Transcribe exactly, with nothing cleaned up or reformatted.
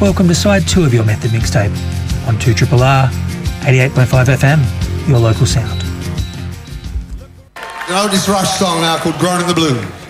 welcome to side two of your Method mixtape on two R R R, eighty-eight point five F M, your local sound. You know this Rush song now called Grown in the Blue.